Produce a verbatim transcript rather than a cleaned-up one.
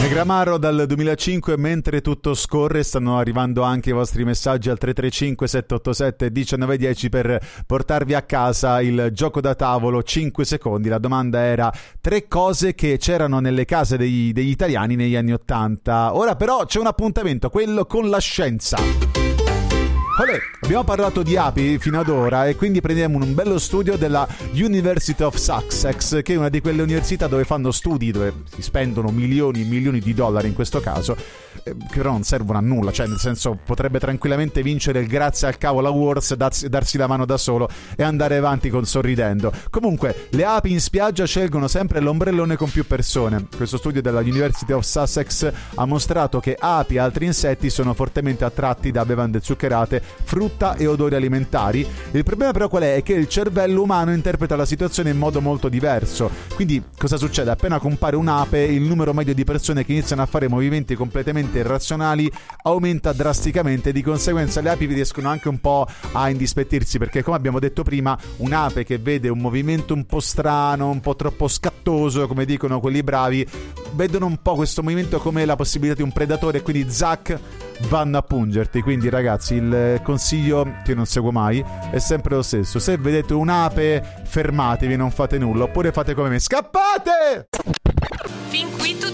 Negramaro dal duemilacinque. Mentre tutto scorre stanno arrivando anche i vostri messaggi al tre tre cinque sette otto sette uno nove uno zero per portarvi a casa il gioco da tavolo cinque secondi. La domanda era tre cose che c'erano nelle case degli, degli italiani negli anni ottanta. Ora però c'è un appuntamento, quello con la scienza. Vabbè, abbiamo parlato di api fino ad ora e quindi prendiamo un bello studio della University of Sussex, che è una di quelle università dove fanno studi, dove si spendono milioni e milioni di dollari in questo caso, eh, che però non servono a nulla, cioè nel senso potrebbe tranquillamente vincere il Grazie al Cavolo Awards, darsi, darsi la mano da solo e andare avanti con sorridendo. Comunque, le api in spiaggia scelgono sempre l'ombrellone con più persone. Questo studio della University of Sussex ha mostrato che api e altri insetti sono fortemente attratti da bevande zuccherate, frutta e odori alimentari. Il problema però qual è? È che il cervello umano interpreta la situazione in modo molto diverso. Quindi cosa succede? Appena compare un'ape, il numero medio di persone che iniziano a fare movimenti completamente irrazionali aumenta drasticamente. Di conseguenza le api riescono anche un po' a indispettirsi, perché come abbiamo detto prima, un'ape che vede un movimento un po' strano, un po' troppo scattoso, come dicono quelli bravi, vedono un po' questo movimento come la possibilità di un predatore e quindi zac, vanno a pungerti. Quindi ragazzi, il consiglio che non seguo mai è sempre lo stesso: se vedete un'ape fermatevi, non fate nulla, oppure fate come me, scappate! Fin qui tutto